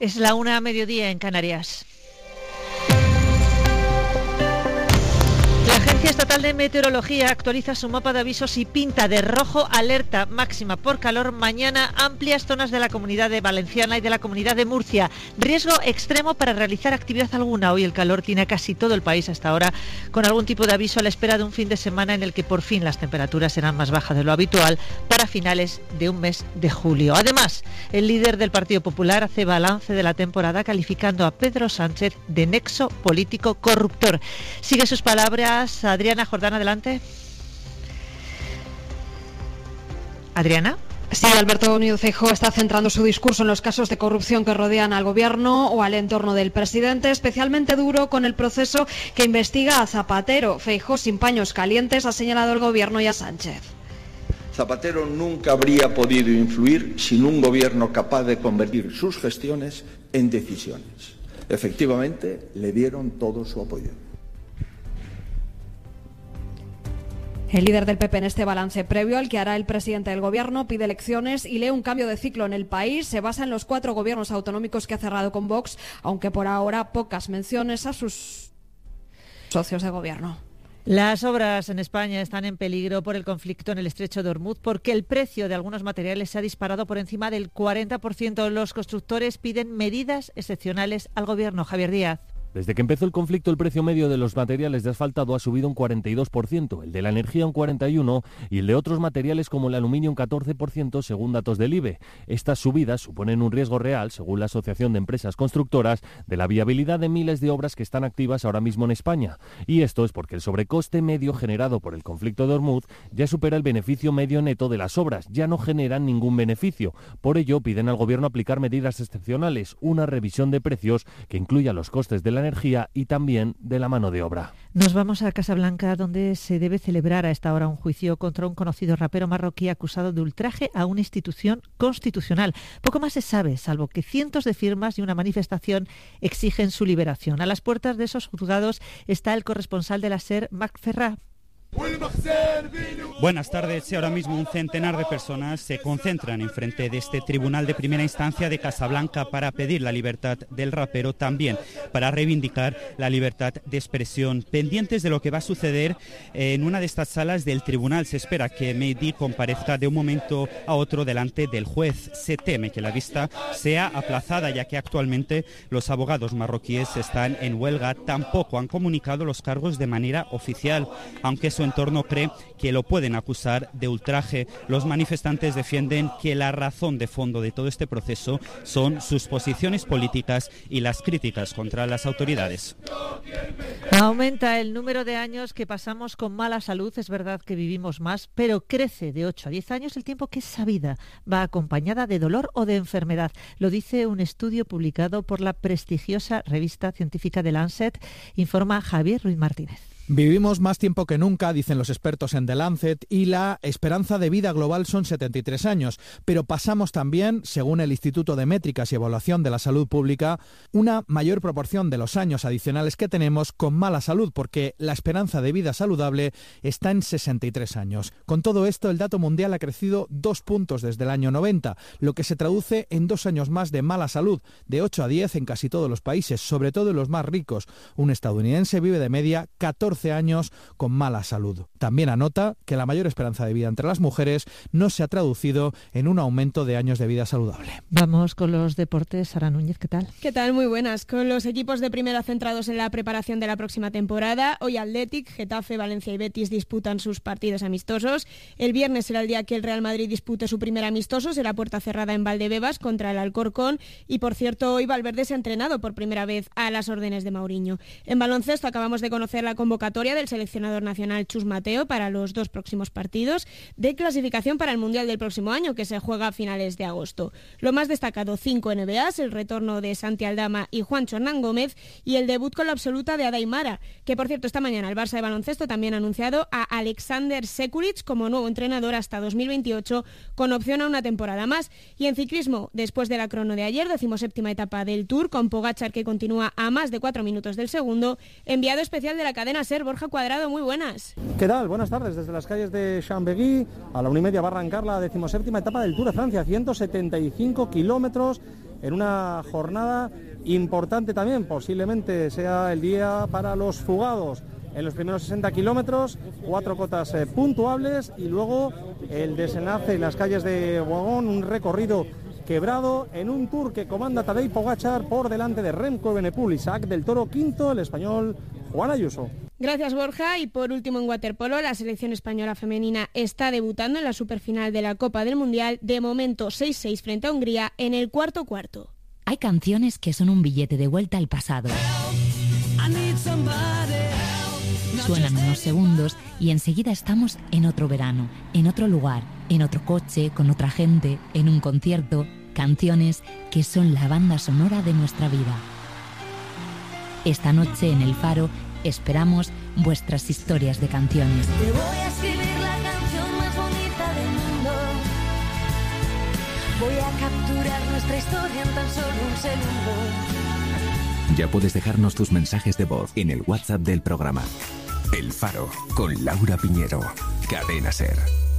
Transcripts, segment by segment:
Es la 1:00 en Canarias. La Agencia Estatal de Meteorología actualiza su mapa de avisos y pinta de rojo alerta máxima por calor mañana amplias zonas de la Comunidad de Valenciana y de la Comunidad de Murcia. Riesgo extremo para realizar actividad alguna. Hoy el calor tiene a casi todo el país hasta ahora, con algún tipo de aviso a la espera de un fin de semana en el que por fin las temperaturas serán más bajas de lo habitual para finales de un mes de julio. Además, el líder del Partido Popular hace balance de la temporada calificando a Pedro Sánchez de nexo político corruptor. Sigue sus palabras Adriana Jordán, adelante. Adriana. Sí, Alberto Núñez Feijóo está centrando su discurso en los casos de corrupción que rodean al gobierno o al entorno del presidente, especialmente duro con el proceso que investiga a Zapatero. Feijóo, sin paños calientes, ha señalado al gobierno y a Sánchez. Zapatero nunca habría podido influir sin un gobierno capaz de convertir sus gestiones en decisiones. Efectivamente, le dieron todo su apoyo. El líder del PP en este balance previo al que hará el presidente del gobierno pide elecciones y lee un cambio de ciclo en el país. Se basa en los 4 gobiernos autonómicos que ha cerrado con Vox, aunque por ahora pocas menciones a sus socios de gobierno. Las obras en España están en peligro por el conflicto en el estrecho de Ormuz porque el precio de algunos materiales se ha disparado por encima del 40%. Los constructores piden medidas excepcionales al gobierno. Javier Díaz. Desde que empezó el conflicto, el precio medio de los materiales de asfaltado ha subido un 42%, el de la energía un 41% y el de otros materiales como el aluminio un 14%, según datos del IBE. Estas subidas suponen un riesgo real, según la Asociación de Empresas Constructoras, de la viabilidad de miles de obras que están activas ahora mismo en España. Y esto es porque el sobrecoste medio generado por el conflicto de Ormuz ya supera el beneficio medio neto de las obras, ya no generan ningún beneficio. Por ello, piden al Gobierno aplicar medidas excepcionales, una revisión de precios que incluya los costes de la energía y también de la mano de obra. Nos vamos a Casablanca, donde se debe celebrar a esta hora un juicio contra un conocido rapero marroquí acusado de ultraje a una institución constitucional. Poco más se sabe, salvo que cientos de firmas y una manifestación exigen su liberación. A las puertas de esos juzgados está el corresponsal de la SER, Marc Ferrà. Buenas tardes. Ahora mismo un centenar de personas se concentran enfrente de este tribunal de primera instancia de Casablanca para pedir la libertad del rapero, también para reivindicar la libertad de expresión. Pendientes de lo que va a suceder en una de estas salas del tribunal, se espera que Mehdi comparezca de un momento a otro delante del juez. Se teme que la vista sea aplazada, ya que actualmente los abogados marroquíes están en huelga. Tampoco han comunicado los cargos de manera oficial, aunque su entorno cree que lo pueden acusar de ultraje. Los manifestantes defienden que la razón de fondo de todo este proceso son sus posiciones políticas y las críticas contra las autoridades. Aumenta el número de años que pasamos con mala salud. Es verdad que vivimos más, pero crece de 8 a 10 años el tiempo que esa vida va acompañada de dolor o de enfermedad. Lo dice un estudio publicado por la prestigiosa revista científica The Lancet, informa Javier Ruiz Martínez. Vivimos más tiempo que nunca, dicen los expertos en The Lancet, y la esperanza de vida global son 73 años. Pero pasamos también, según el Instituto de Métricas y Evaluación de la Salud Pública, una mayor proporción de los años adicionales que tenemos con mala salud, porque la esperanza de vida saludable está en 63 años. Con todo esto, el dato mundial ha crecido 2 puntos desde el año 90, lo que se traduce en 2 años más de mala salud, de 8 a 10 en casi todos los países, sobre todo en los más ricos. Un estadounidense vive de media 14 años con mala salud. También anota que la mayor esperanza de vida entre las mujeres no se ha traducido en un aumento de años de vida saludable. Vamos con los deportes. Sara Núñez, ¿qué tal? ¿Qué tal? Muy buenas. Con los equipos de primera centrados en la preparación de la próxima temporada, hoy Athletic, Getafe, Valencia y Betis disputan sus partidos amistosos. El viernes será el día que el Real Madrid dispute su primer amistoso, será puerta cerrada en Valdebebas contra el Alcorcón. Y por cierto, hoy Valverde se ha entrenado por primera vez a las órdenes de Mourinho. En baloncesto acabamos de conocer la convocatoria del seleccionador nacional Chus Mateo para los 2 próximos partidos de clasificación para el Mundial del próximo año, que se juega a finales de agosto. Lo más destacado, 5 NBAs, el retorno de Santi Aldama y Juancho Hernán Gómez y el debut con la absoluta de Ada Aimara, que por cierto esta mañana el Barça de baloncesto también ha anunciado a Alexander Sekulic como nuevo entrenador hasta 2028 con opción a una temporada más. Y en ciclismo, después de la crono de ayer, 17ª etapa del Tour con Pogačar que continúa a más de 4 minutos del segundo, enviado especial de la cadena SER Borja Cuadrado, muy buenas. ¿Qué tal? Buenas tardes. Desde las calles de Chambéry a la 1:30 va a arrancar la 17ª etapa del Tour de Francia, 175 kilómetros en una jornada importante también, posiblemente sea el día para los fugados. En los primeros 60 kilómetros, 4 cotas puntuables y luego el desenlace en las calles de Boagón, un recorrido quebrado en un Tour que comanda Tadej Pogačar por delante de Remco Evenepoel, Isaac del Toro quinto, el español Juan Ayuso. Gracias, Borja. Y por último, en waterpolo, la selección española femenina está debutando en la superfinal de la Copa del Mundial, de momento 6-6 frente a Hungría en el cuarto. Hay canciones que son un billete de vuelta al pasado. Suenan unos segundos y enseguida estamos en otro verano, en otro lugar, en otro coche, con otra gente, en un concierto. Canciones que son la banda sonora de nuestra vida. Esta noche en El Faro esperamos vuestras historias de canciones. Te voy a escribir la canción más bonita del mundo. Voy a capturar nuestra historia en tan solo un segundo. Ya puedes dejarnos tus mensajes de voz en el WhatsApp del programa. El Faro, con Laura Piñero. Cadena SER.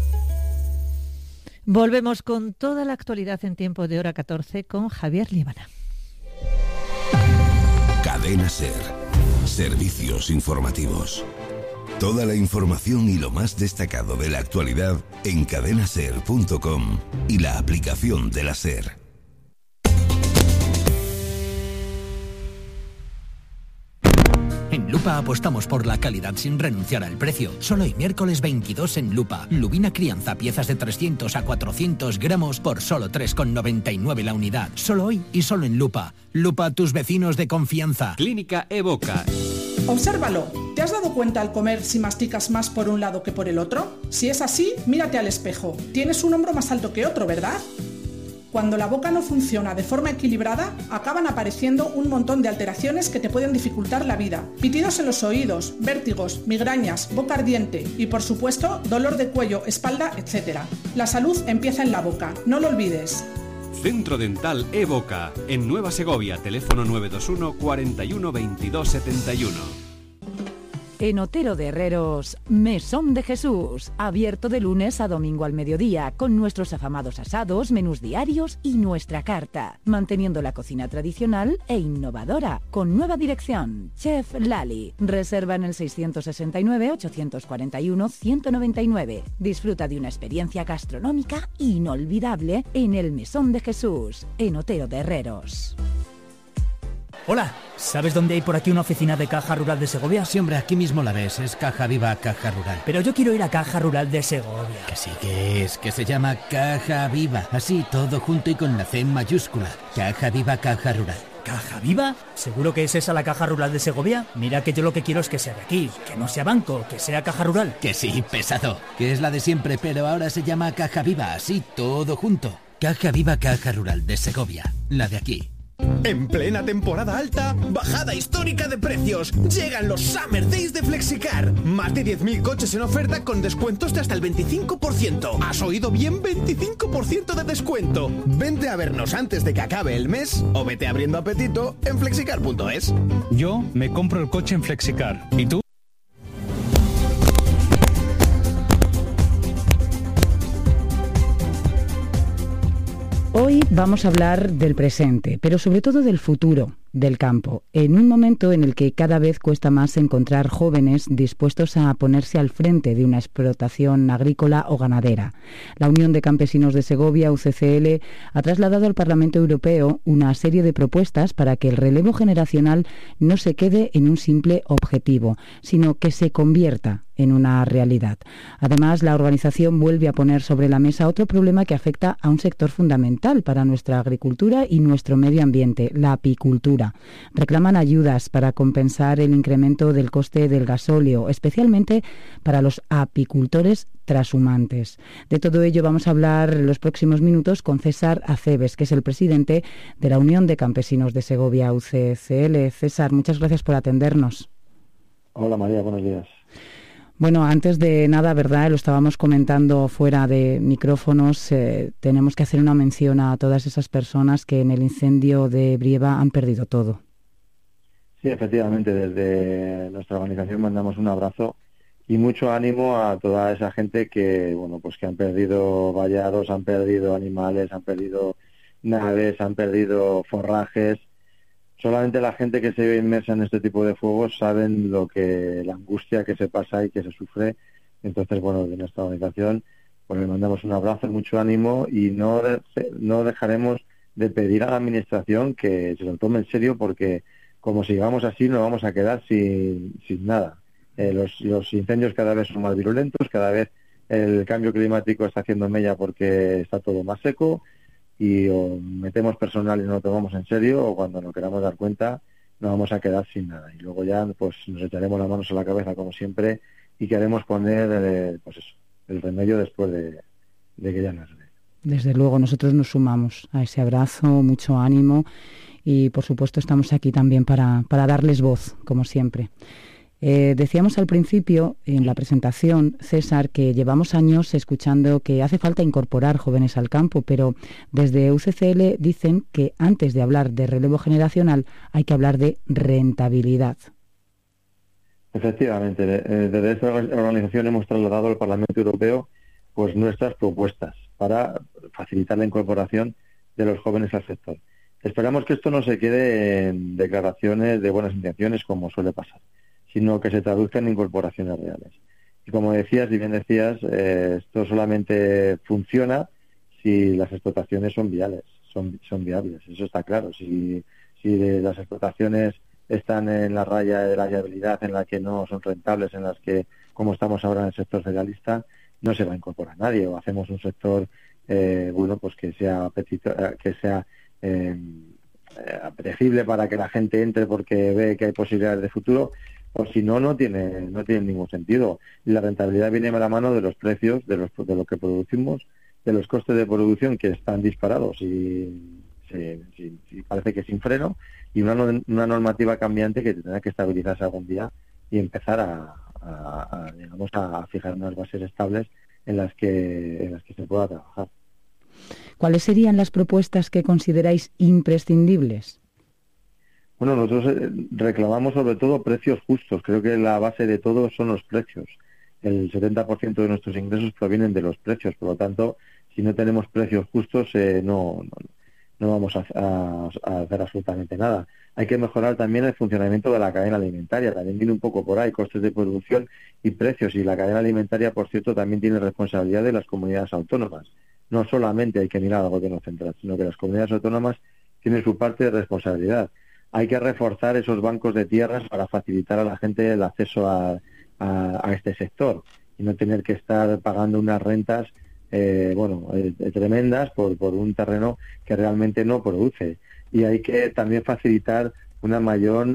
Volvemos con toda la actualidad en tiempo de hora 14 con Javier Líbana. Cadena SER. Servicios informativos. Toda la información y lo más destacado de la actualidad en cadenaser.com y la aplicación de la SER. En Lupa apostamos por la calidad sin renunciar al precio. Solo hoy miércoles 22 en Lupa. Lubina crianza, piezas de 300 a 400 gramos por solo 3,99 la unidad. Solo hoy y solo en Lupa. Lupa, tus vecinos de confianza. Clínica Evoca. Obsérvalo. ¿Te has dado cuenta al comer si masticas más por un lado que por el otro? Si es así, mírate al espejo. Tienes un hombro más alto que otro, ¿verdad? Cuando la boca no funciona de forma equilibrada, acaban apareciendo un montón de alteraciones que te pueden dificultar la vida. Pitidos en los oídos, vértigos, migrañas, boca ardiente y, por supuesto, dolor de cuello, espalda, etc. La salud empieza en la boca, no lo olvides. Centro Dental Evoca, en Nueva Segovia, teléfono 921 41 22 71. En Otero de Herreros, Mesón de Jesús, abierto de lunes a domingo al mediodía, con nuestros afamados asados, menús diarios y nuestra carta, manteniendo la cocina tradicional e innovadora, con nueva dirección. Chef Lali, reserva en el 669-841-199. Disfruta de una experiencia gastronómica inolvidable en el Mesón de Jesús, en Otero de Herreros. Hola, ¿sabes dónde hay por aquí una oficina de Caja Rural de Segovia? Sí, hombre, aquí mismo la ves, es Caja Viva Caja Rural. Pero yo quiero ir a Caja Rural de Segovia. Que sí que es, que se llama Caja Viva, así todo junto y con la C en mayúscula. Caja Viva Caja Rural. ¿Caja Viva? ¿Seguro que es esa la Caja Rural de Segovia? Mira que yo lo que quiero es que sea de aquí, que no sea banco, que sea Caja Rural. Que sí, pesado, que es la de siempre, pero ahora se llama Caja Viva, así todo junto. Caja Viva Caja Rural de Segovia, la de aquí. En plena temporada alta, bajada histórica de precios. Llegan los Summer Days de Flexicar. Más de 10.000 coches en oferta con descuentos de hasta el 25%. ¿Has oído bien? 25% de descuento. Vente a vernos antes de que acabe el mes o vete abriendo apetito en flexicar.es. Yo me compro el coche en Flexicar. ¿Y tú? Hoy vamos a hablar del presente, pero sobre todo del futuro del campo, en un momento en el que cada vez cuesta más encontrar jóvenes dispuestos a ponerse al frente de una explotación agrícola o ganadera. La Unión de Campesinos de Segovia, UCCL, ha trasladado al Parlamento Europeo una serie de propuestas para que el relevo generacional no se quede en un simple objetivo, sino que se convierta en una realidad. Además, la organización vuelve a poner sobre la mesa otro problema que afecta a un sector fundamental para nuestra agricultura y nuestro medio ambiente, la apicultura. Reclaman ayudas para compensar el incremento del coste del gasóleo, especialmente para los apicultores trashumantes. De todo ello vamos a hablar en los próximos minutos con César Acebes, que es el presidente de la Unión de Campesinos de Segovia, UCCL. César, muchas gracias por atendernos. Hola María, buenos días. Bueno, antes de nada, ¿verdad? Lo estábamos comentando fuera de micrófonos. Tenemos que hacer una mención a todas esas personas que en el incendio de Brieva han perdido todo. Sí, efectivamente, desde nuestra organización mandamos un abrazo y mucho ánimo a toda esa gente que, bueno, pues que han perdido vallados, han perdido animales, han perdido naves, han perdido forrajes. Solamente la gente que se ve inmersa en este tipo de fuegos saben la angustia que se pasa y que se sufre. Entonces, bueno, de nuestra organización, pues le mandamos un abrazo, mucho ánimo, y no dejaremos de pedir a la administración que se lo tome en serio, porque como sigamos así nos vamos a quedar sin nada. Los incendios cada vez son más virulentos, cada vez el cambio climático está haciendo mella porque está todo más seco, y o metemos personal y no lo tomamos en serio, o cuando nos queramos dar cuenta nos vamos a quedar sin nada. Y luego ya pues nos echaremos las manos a la cabeza como siempre y queremos poner el remedio después de que ya no es. Desde luego, nosotros nos sumamos a ese abrazo, mucho ánimo, y por supuesto estamos aquí también para darles voz, como siempre. Decíamos al principio, en la presentación, César, que llevamos años escuchando que hace falta incorporar jóvenes al campo, pero desde UCCL dicen que antes de hablar de relevo generacional hay que hablar de rentabilidad. Efectivamente, desde esta organización hemos trasladado al Parlamento Europeo pues nuestras propuestas para facilitar la incorporación de los jóvenes al sector. Esperamos que esto no se quede en declaraciones de buenas intenciones, como suele pasar, sino que se traduzca en incorporaciones reales. Y como decías, y bien decías, esto solamente funciona si las explotaciones son viables, son viables, eso está claro. Si las explotaciones están en la raya de la viabilidad, en la que no son rentables, en las que, como estamos ahora en el sector cerealista, no se va a incorporar nadie, o hacemos un sector pues que sea apetecible para que la gente entre porque ve que hay posibilidades de futuro, o si no, no tiene ningún sentido. Y la rentabilidad viene a la mano de los precios, de lo que producimos, de los costes de producción que están disparados y parece que sin freno, y una normativa cambiante que tendrá que estabilizarse algún día y empezar a fijar unas bases estables en las que se pueda trabajar. ¿Cuáles serían las propuestas que consideráis imprescindibles? Bueno, nosotros reclamamos sobre todo precios justos. Creo que la base de todo son los precios. El 70% de nuestros ingresos provienen de los precios. Por lo tanto, si no tenemos precios justos, no vamos a hacer absolutamente nada. Hay que mejorar también el funcionamiento de la cadena alimentaria. También viene un poco por ahí, costes de producción y precios. Y la cadena alimentaria, por cierto, también tiene responsabilidad de las comunidades autónomas. No solamente hay que mirar al gobierno central, sino que las comunidades autónomas tienen su parte de responsabilidad. Hay que reforzar esos bancos de tierras para facilitar a la gente el acceso a este sector y no tener que estar pagando unas rentas tremendas por un terreno que realmente no produce. Y hay que también facilitar una mayor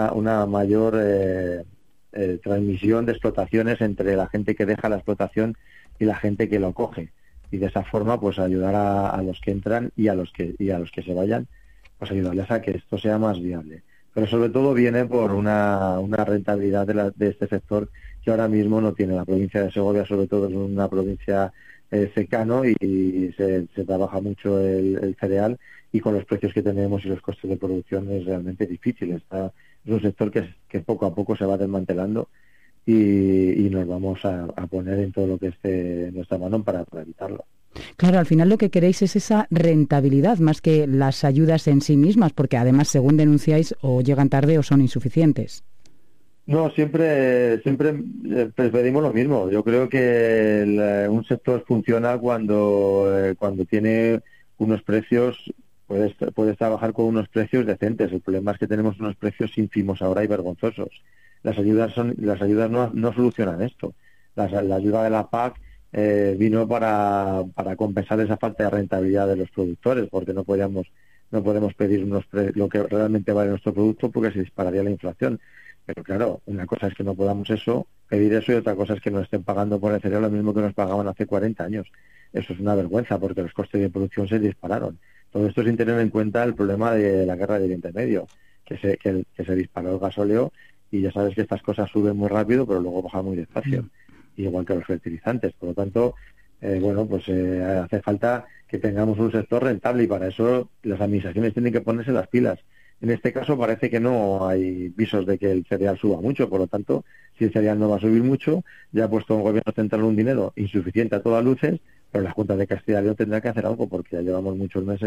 transmisión de explotaciones entre la gente que deja la explotación y la gente que lo coge, y de esa forma pues ayudar a los que entran y a los que se vayan, pues ayudarles a que esto sea más viable. Pero sobre todo viene por una rentabilidad de este sector que ahora mismo no tiene. La provincia de Segovia, sobre todo, es una provincia secano y se trabaja mucho el cereal, y con los precios que tenemos y los costes de producción es realmente difícil. Es un sector que poco a poco se va desmantelando y nos vamos a poner en todo lo que esté en nuestra mano para evitarlo. Claro, al final lo que queréis es esa rentabilidad más que las ayudas en sí mismas, porque además, según denunciáis, o llegan tarde o son insuficientes. No, siempre pedimos lo mismo. Yo creo que un sector funciona cuando tiene unos precios, puedes trabajar con unos precios decentes. El problema es que tenemos unos precios ínfimos ahora y vergonzosos. Las ayudas no solucionan esto. La ayuda de la PAC vino para compensar esa falta de rentabilidad de los productores, porque no podemos pedir lo que realmente vale nuestro producto, porque se dispararía la inflación. Pero claro, una cosa es que no podamos pedir eso, y otra cosa es que nos estén pagando por el cereal lo mismo que nos pagaban hace 40 años. Eso es una vergüenza, porque los costes de producción se dispararon. Todo esto sin tener en cuenta el problema de la guerra de Oriente Medio, que se disparó el gasóleo, y ya sabes que estas cosas suben muy rápido, pero luego bajan muy despacio, igual que los fertilizantes. Por lo tanto, hace falta que tengamos un sector rentable, y para eso las administraciones tienen que ponerse las pilas. En este caso parece que no hay visos de que el cereal suba mucho. Por lo tanto, si el cereal no va a subir mucho, ya ha puesto un gobierno central un dinero insuficiente a todas luces, pero las Juntas de Castilla y León tendrán que hacer algo, porque ya llevamos muchos meses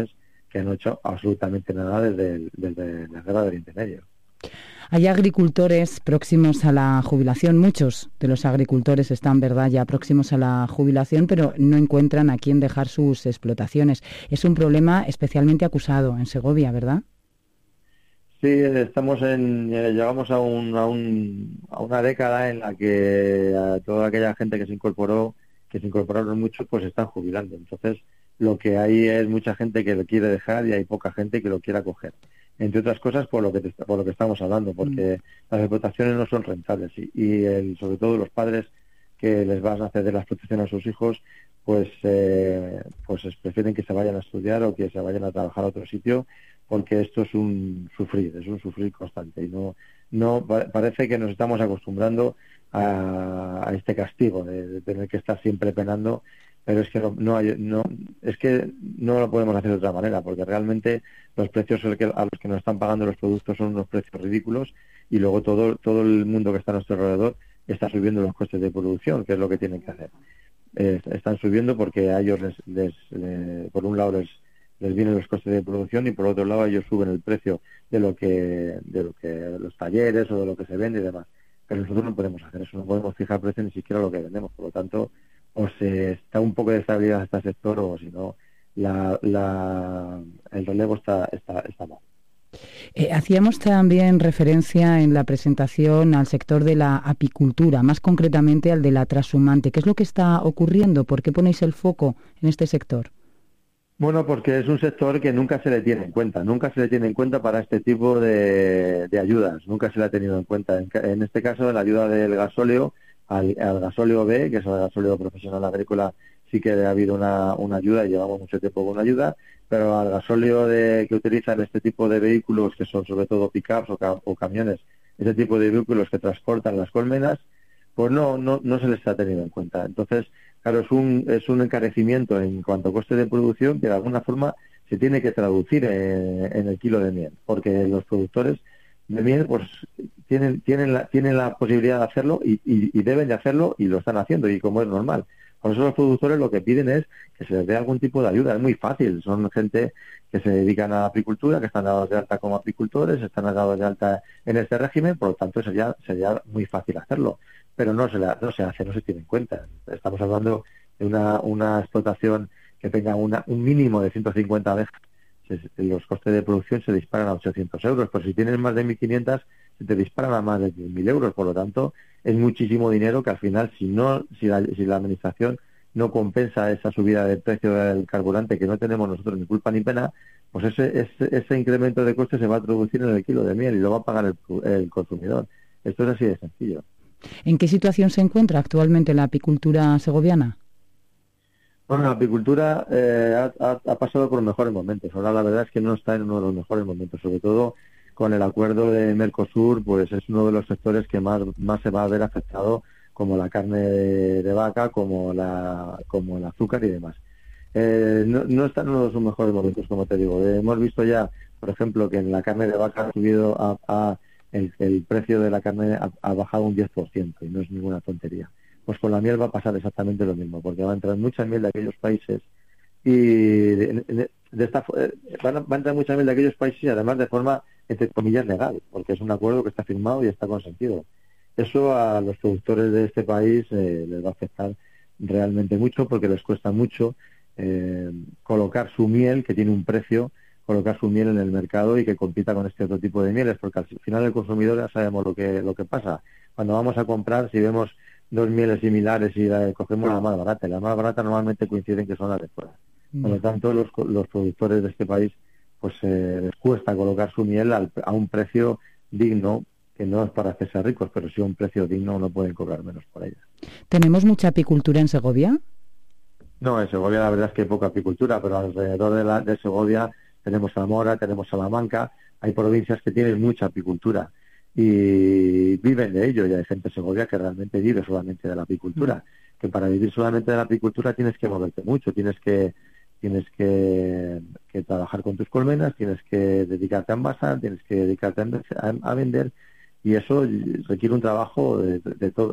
que no han hecho absolutamente nada desde la guerra del Oriente Medio. Hay agricultores próximos a la jubilación, muchos de los agricultores están, ¿verdad?, ya próximos a la jubilación, pero no encuentran a quién dejar sus explotaciones. Es un problema especialmente acusado en Segovia, ¿verdad? Sí, llegamos a una década en la que toda aquella gente que se incorporaron muchos, pues están jubilando. Entonces, lo que hay es mucha gente que lo quiere dejar y hay poca gente que lo quiera coger. Entre otras cosas, por lo que estamos hablando, porque las explotaciones no son rentables y sobre todo los padres que les van a ceder la explotación a sus hijos, pues prefieren que se vayan a estudiar o que se vayan a trabajar a otro sitio, porque esto es un sufrir constante y no parece que nos estamos acostumbrando a este castigo de tener que estar siempre penando, pero es que no lo podemos hacer de otra manera, porque realmente los precios a los que nos están pagando los productos son unos precios ridículos y luego todo el mundo que está a nuestro alrededor está subiendo los costes de producción, que es lo que tienen que hacer. Están subiendo porque a ellos por un lado les vienen los costes de producción y por otro lado ellos suben el precio de lo que los talleres o de lo que se vende y demás. Pero nosotros no podemos hacer eso, no podemos fijar precio ni siquiera lo que vendemos, por lo tanto o se está un poco de estabilidad este sector o si no el relevo está mal. Hacíamos también referencia en la presentación al sector de la apicultura, más concretamente al de la trashumante. ¿Qué es lo que está ocurriendo? ¿Por qué ponéis el foco en este sector? Bueno, porque es un sector que nunca se le tiene en cuenta para este tipo de ayudas, nunca se le ha tenido en cuenta. En este caso, la ayuda del gasóleo al gasóleo B, que es el gasóleo profesional agrícola, sí que ha habido una ayuda y llevamos mucho tiempo con una ayuda, pero al gasóleo que utilizan este tipo de vehículos, que son sobre todo pick-ups o camiones, ese tipo de vehículos que transportan las colmenas, pues no se les ha tenido en cuenta. Entonces, claro, es un encarecimiento en cuanto a coste de producción que de alguna forma se tiene que traducir en el kilo de miel, porque los productores de miel pues tienen la posibilidad de hacerlo y deben de hacerlo y lo están haciendo, y como es normal. Por eso los productores lo que piden es que se les dé algún tipo de ayuda. Es muy fácil, son gente que se dedican a la apicultura, que están dados de alta como apicultores, están dados de alta en este régimen, por lo tanto sería muy fácil hacerlo, pero no se hace, no se tiene en cuenta. Estamos hablando de una explotación que tenga un mínimo de 150 abejas. Los costes de producción se disparan a 800 euros, pero si tienes más de 1.500 se te disparan a más de 10.000 euros, por lo tanto es muchísimo dinero que al final si la administración no compensa esa subida del precio del carburante, que no tenemos nosotros ni culpa ni pena, pues ese incremento de costes se va a traducir en el kilo de miel y lo va a pagar el consumidor. Esto es así de sencillo. ¿En qué situación se encuentra actualmente la apicultura segoviana? Bueno, la apicultura ha pasado por los mejores momentos. Ahora la verdad es que no está en uno de los mejores momentos, sobre todo con el acuerdo de Mercosur, pues es uno de los sectores que más se va a ver afectado, como la carne de vaca, como el azúcar y demás. No está en uno de sus mejores momentos, como te digo. Hemos visto ya, por ejemplo, que en la carne de vaca ha subido el precio de la carne ha bajado un 10%, y no es ninguna tontería. Pues con la miel va a pasar exactamente lo mismo, porque va a entrar mucha miel de aquellos países y va a entrar mucha miel de aquellos países y además de forma, entre comillas, legal, porque es un acuerdo que está firmado y está consentido. Eso a los productores de este país les va a afectar realmente mucho, porque les cuesta mucho colocar su miel, que tiene un precio, colocar su miel en el mercado y que compita con este otro tipo de mieles, porque al final el consumidor ya sabemos lo que pasa. Cuando vamos a comprar, si vemos dos mieles similares y cogemos la más barata, y la más barata normalmente coinciden que son las de fuera. Por lo tanto, los productores de este país pues les cuesta colocar su miel a un precio digno, que no es para hacerse ricos, pero sí a un precio digno no pueden cobrar menos por ella. ¿Tenemos mucha apicultura en Segovia? No, en Segovia la verdad es que hay poca apicultura, pero alrededor de Segovia tenemos Zamora, tenemos Salamanca, hay provincias que tienen mucha apicultura y viven de ello, y hay gente en Segovia que realmente vive solamente de la apicultura, que para vivir solamente de la apicultura tienes que moverte mucho, tienes que trabajar con tus colmenas, tienes que dedicarte a envasar, tienes que dedicarte a vender, y eso requiere un trabajo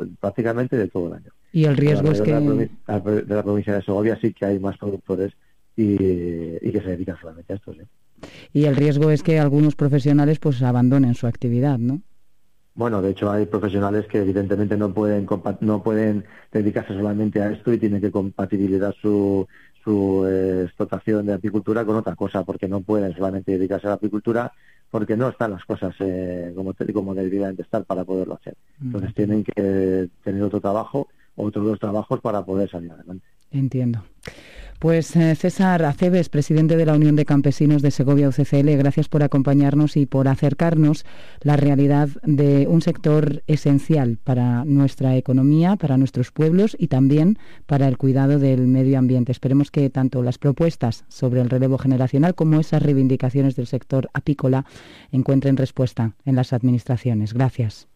prácticamente de todo el año. Y el riesgo es que... De la provincia de Segovia sí que hay más productores y que se dedican solamente a esto, ¿sí? Y el riesgo es que algunos profesionales pues abandonen su actividad, ¿no? Bueno, de hecho hay profesionales que evidentemente no pueden dedicarse solamente a esto y tienen que compatibilizar su explotación de apicultura con otra cosa, porque no pueden solamente dedicarse a la apicultura, porque no están las cosas como deberían de estar para poderlo hacer. Entonces tienen que tener otro trabajo, otros 2 trabajos para poder salir adelante. Entiendo. Pues César Aceves, presidente de la Unión de Campesinos de Segovia UCCL, gracias por acompañarnos y por acercarnos la realidad de un sector esencial para nuestra economía, para nuestros pueblos y también para el cuidado del medio ambiente. Esperemos que tanto las propuestas sobre el relevo generacional como esas reivindicaciones del sector apícola encuentren respuesta en las administraciones. Gracias.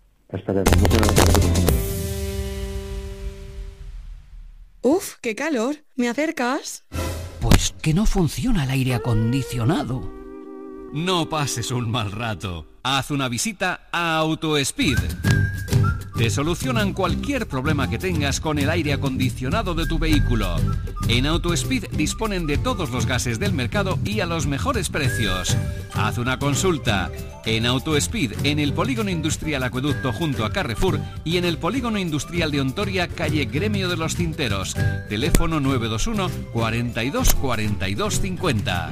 ¡Uf, qué calor! ¿Me acercas? Pues que no funciona el aire acondicionado. No pases un mal rato. Haz una visita a AutoSpeed. Te solucionan cualquier problema que tengas con el aire acondicionado de tu vehículo. En AutoSpeed disponen de todos los gases del mercado y a los mejores precios. Haz una consulta. En AutoSpeed, en el Polígono Industrial Acueducto junto a Carrefour y en el Polígono Industrial de Ontoria, calle Gremio de los Cinteros. Teléfono 921 42 42 50.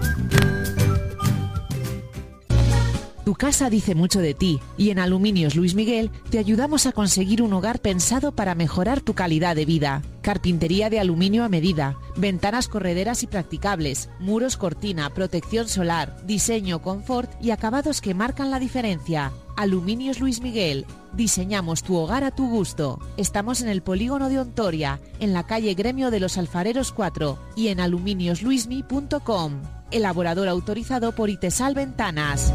Tu casa dice mucho de ti y en Aluminios Luis Miguel te ayudamos a conseguir un hogar pensado para mejorar tu calidad de vida. Carpintería de aluminio a medida, ventanas correderas y practicables, muros cortina, protección solar, diseño, confort y acabados que marcan la diferencia. Aluminios Luis Miguel. Diseñamos tu hogar a tu gusto. Estamos en el Polígono de Ontoria, en la calle Gremio de los Alfareros 4 y en aluminiosluismi.com. Elaborador autorizado por Itesal Ventanas.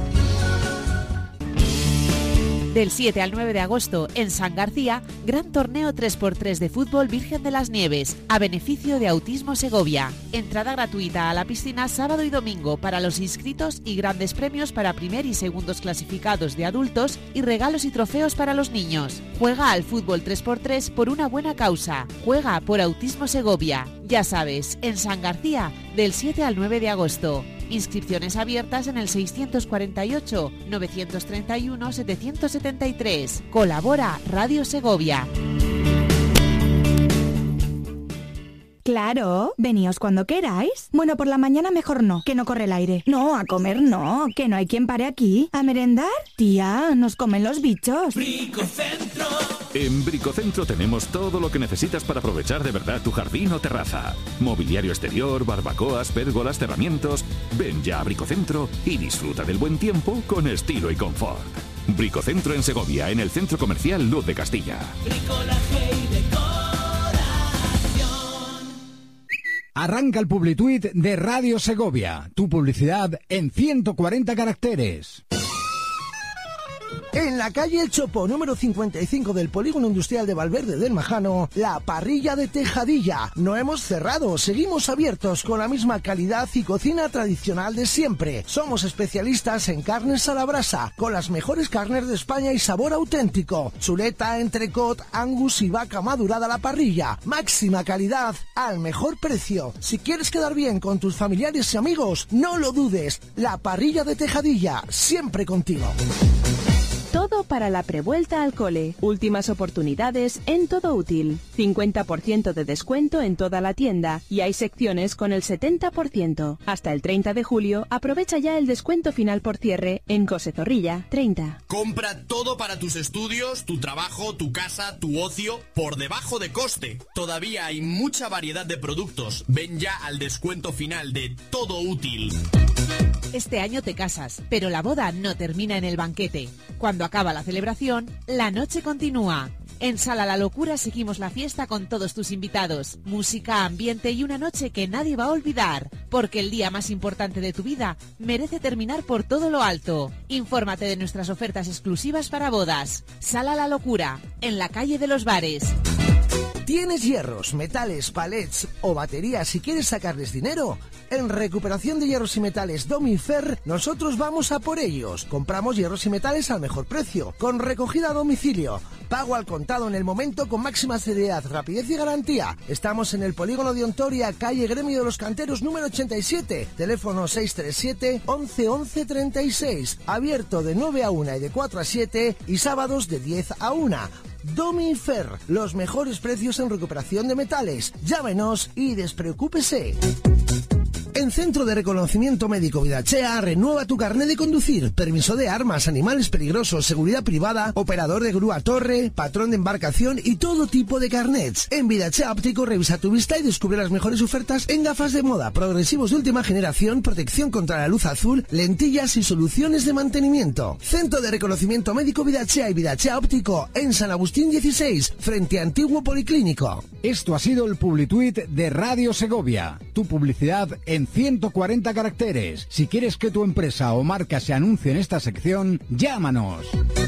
Del 7 al 9 de agosto, en San García, gran torneo 3x3 de fútbol Virgen de las Nieves, a beneficio de Autismo Segovia. Entrada gratuita a la piscina sábado y domingo para los inscritos y grandes premios para primer y segundos clasificados de adultos y regalos y trofeos para los niños. Juega al fútbol 3x3 por una buena causa. Juega por Autismo Segovia. Ya sabes, en San García, del 7 al 9 de agosto. Inscripciones abiertas en el 648-931-773. Colabora Radio Segovia. Claro, veníos cuando queráis. Bueno, por la mañana mejor no, que no corre el aire. No, a comer no, que no hay quien pare aquí. ¿A merendar? Tía, nos comen los bichos. Bricocentro. En Bricocentro tenemos todo lo que necesitas para aprovechar de verdad tu jardín o terraza. Mobiliario exterior, barbacoas, pérgolas, cerramientos. Ven ya a Bricocentro y disfruta del buen tiempo con estilo y confort. Bricocentro en Segovia, en el Centro Comercial Luz de Castilla. Bricolaje y decoración. Arranca el Publituit de Radio Segovia. Tu publicidad en 140 caracteres. En la calle El Chopo, número 55 del Polígono Industrial de Valverde del Majano, la parrilla de Tejadilla. No hemos cerrado, seguimos abiertos con la misma calidad y cocina tradicional de siempre. Somos especialistas en carnes a la brasa, con las mejores carnes de España y sabor auténtico. Chuleta, entrecot, angus y vaca madurada a la parrilla. Máxima calidad al mejor precio. Si quieres quedar bien con tus familiares y amigos, no lo dudes. La parrilla de Tejadilla, siempre contigo. Todo para la prevuelta al cole. Últimas oportunidades en Todo Útil. 50% de descuento en toda la tienda y hay secciones con el 70%. Hasta el 30 de julio aprovecha ya el descuento final por cierre en Cose Zorrilla 30. Compra todo para tus estudios, tu trabajo, tu casa, tu ocio por debajo de coste. Todavía hay mucha variedad de productos. Ven ya al descuento final de Todo Útil. Este año te casas, pero la boda no termina en el banquete. Cuando acaba la celebración, la noche continúa. En Sala La Locura seguimos la fiesta con todos tus invitados. Música, ambiente y una noche que nadie va a olvidar. Porque el día más importante de tu vida merece terminar por todo lo alto. Infórmate de nuestras ofertas exclusivas para bodas. Sala La Locura, en la calle de los Bares. ¿Tienes hierros, metales, palets o baterías y quieres sacarles dinero, en recuperación de hierros y metales Domifer, nosotros vamos a por ellos. Compramos hierros y metales al mejor precio, con recogida a domicilio, pago al contado en el momento con máxima seriedad, rapidez y garantía. Estamos en el polígono de Ontoria, calle Gremio de los Canteros número 87, teléfono 637 11 11 36, abierto de 9 a 1 y de 4 a 7 y sábados de 10 a 1. Domifer, los mejores precios en recuperación de metales. Llámenos y despreocúpese. En Centro de Reconocimiento Médico Vidachea, renueva tu carnet de conducir, permiso de armas, animales peligrosos, seguridad privada, operador de grúa torre, patrón de embarcación y todo tipo de carnets. En Vidachea Óptico revisa tu vista y descubre las mejores ofertas en gafas de moda, progresivos de última generación, protección contra la luz azul, lentillas y soluciones de mantenimiento. Centro de Reconocimiento Médico Vidachea y Vidachea Óptico en San Agustín 16, frente a Antiguo Policlínico. Esto ha sido el Publituit de Radio Segovia, tu publicidad en 140 caracteres. Si quieres que tu empresa o marca se anuncie en esta sección, llámanos.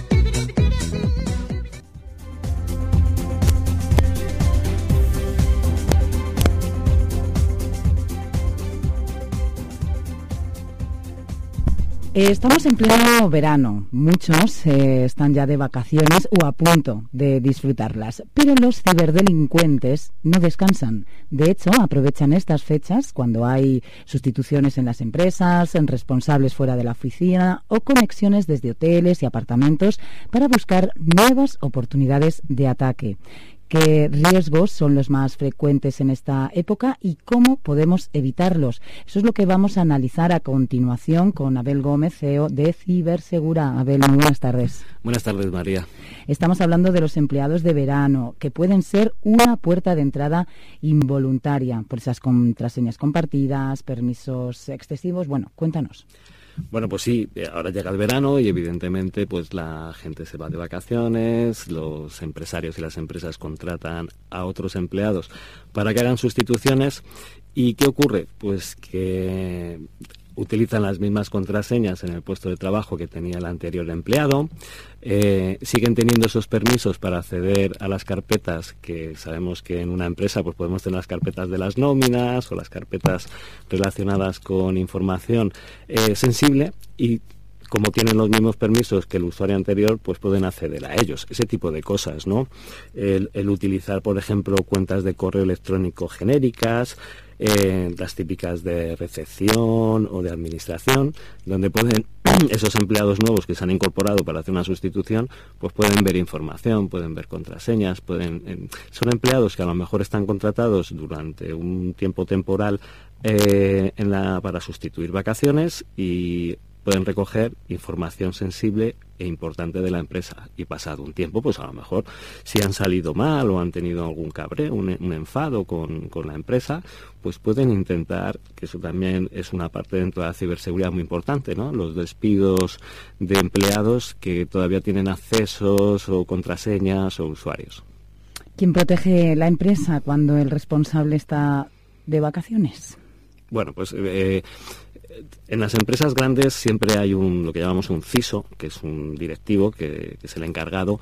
Estamos en pleno verano, muchos están ya de vacaciones o a punto de disfrutarlas, pero los ciberdelincuentes no descansan. De hecho, aprovechan estas fechas cuando hay sustituciones en las empresas, en responsables fuera de la oficina o conexiones desde hoteles y apartamentos para buscar nuevas oportunidades de ataque. ¿Qué riesgos son los más frecuentes en esta época y cómo podemos evitarlos? Eso es lo que vamos a analizar a continuación con Abel Gómez, CEO de Cibersegura. Abel, muy buenas tardes. Buenas tardes, María. Estamos hablando de los empleados de verano, que pueden ser una puerta de entrada involuntaria por esas contraseñas compartidas, permisos excesivos. Bueno, cuéntanos. Bueno, pues sí, ahora llega el verano y evidentemente pues la gente se va de vacaciones, los empresarios y las empresas contratan a otros empleados para que hagan sustituciones. ¿Y qué ocurre? Pues que utilizan las mismas contraseñas en el puesto de trabajo que tenía el anterior empleado, siguen teniendo esos permisos para acceder a las carpetas, que sabemos que en una empresa pues podemos tener las carpetas de las nóminas o las carpetas relacionadas con información sensible, y como tienen los mismos permisos que el usuario anterior, pues pueden acceder a ellos. Ese tipo de cosas, ¿no? El utilizar, por ejemplo, cuentas de correo electrónico genéricas, las típicas de recepción o de administración, donde pueden esos empleados nuevos que se han incorporado para hacer una sustitución, pues pueden ver información, pueden ver contraseñas, son empleados que a lo mejor están contratados durante un tiempo temporal para sustituir vacaciones y pueden recoger información sensible e importante de la empresa, y pasado un tiempo, pues a lo mejor si han salido mal o han tenido algún cabreo, un enfado con la empresa, pues pueden intentar, que eso también es una parte dentro de la ciberseguridad muy importante, ¿no? Los despidos de empleados que todavía tienen accesos o contraseñas o usuarios. ¿Quién protege la empresa cuando el responsable está de vacaciones? Bueno, pues en las empresas grandes siempre hay lo que llamamos un CISO, que es un directivo que es el encargado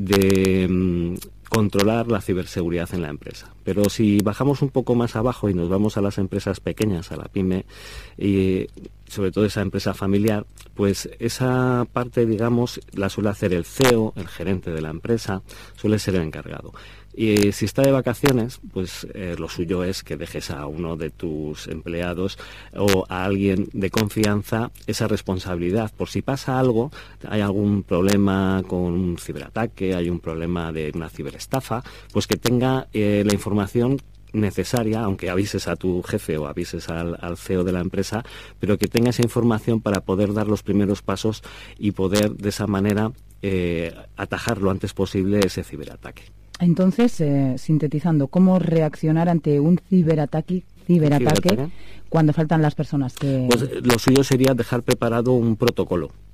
de controlar la ciberseguridad en la empresa. Pero si bajamos un poco más abajo y nos vamos a las empresas pequeñas, a la pyme, y sobre todo esa empresa familiar, pues esa parte, digamos, la suele hacer el CEO, el gerente de la empresa, suele ser el encargado. Y si está de vacaciones, pues lo suyo es que dejes a uno de tus empleados o a alguien de confianza esa responsabilidad. Por si pasa algo, hay algún problema con un ciberataque, hay un problema de una ciberestafa, pues que tenga la información necesaria, aunque avises a tu jefe o avises al CEO de la empresa, pero que tenga esa información para poder dar los primeros pasos y poder de esa manera atajar lo antes posible ese ciberataque. Entonces, sintetizando, ¿cómo reaccionar ante un ciberataque cuando faltan las personas que...? Pues lo suyo sería dejar preparado un protocolo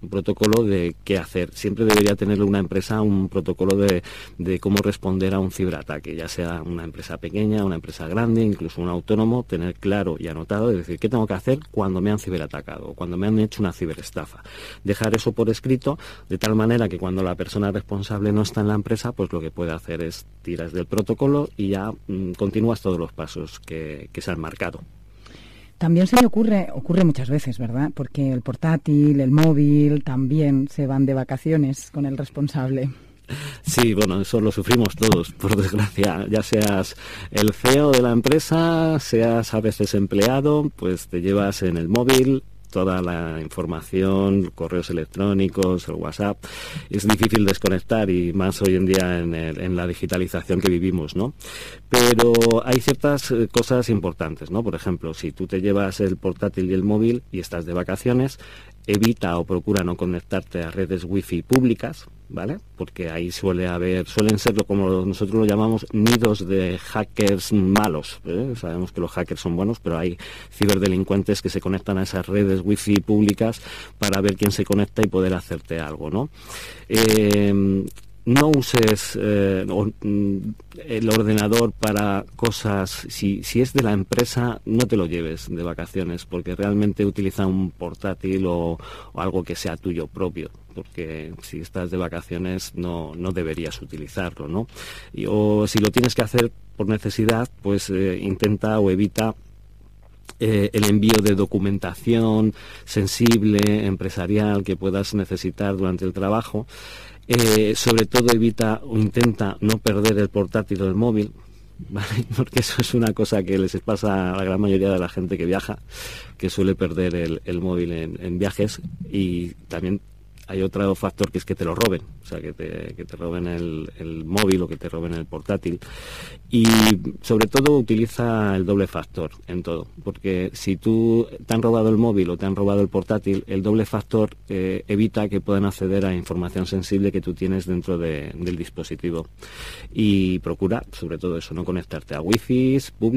un protocolo de qué hacer. Siempre debería tener una empresa un protocolo de cómo responder a un ciberataque, ya sea una empresa pequeña, una empresa grande, incluso un autónomo, tener claro y anotado, es decir, qué tengo que hacer cuando me han ciberatacado, cuando me han hecho una ciberestafa. Dejar eso por escrito, de tal manera que cuando la persona responsable no está en la empresa, pues lo que puede hacer es tiras del protocolo y ya continúas todos los pasos que se han marcado. También se me ocurre muchas veces, ¿verdad? Porque el portátil, el móvil, también se van de vacaciones con el responsable. Sí, bueno, eso lo sufrimos todos, por desgracia. Ya seas el CEO de la empresa, seas a veces empleado, pues te llevas en el móvil toda la información, correos electrónicos, el WhatsApp. Es difícil desconectar, y más hoy en día en la digitalización que vivimos, ¿no? Pero hay ciertas cosas importantes, ¿no? Por ejemplo, si tú te llevas el portátil y el móvil y estás de vacaciones, evita o procura no conectarte a redes wifi públicas, ¿vale? Porque ahí suelen ser, como nosotros lo llamamos, nidos de hackers malos, ¿eh? Sabemos que los hackers son buenos, pero hay ciberdelincuentes que se conectan a esas redes wifi públicas para ver quién se conecta y poder hacerte algo, ¿no? No uses el ordenador para cosas, si es de la empresa, no te lo lleves de vacaciones, porque realmente utiliza un portátil o algo que sea tuyo propio, porque si estás de vacaciones no deberías utilizarlo, ¿no? O si lo tienes que hacer por necesidad, pues intenta o evita el envío de documentación sensible, empresarial, que puedas necesitar durante el trabajo. Sobre todo evita o intenta no perder el portátil o el móvil, ¿vale? Porque eso es una cosa que les pasa a la gran mayoría de la gente que viaja, que suele perder el móvil en viajes. Y también hay otro factor, que es que te lo roben, o sea, que te roben el móvil o que te roben el portátil. Y sobre todo utiliza el doble factor en todo, porque si tú te han robado el móvil o te han robado el portátil, el doble factor evita que puedan acceder a información sensible que tú tienes dentro del dispositivo. Y procura, sobre todo eso, no conectarte a wifi públicos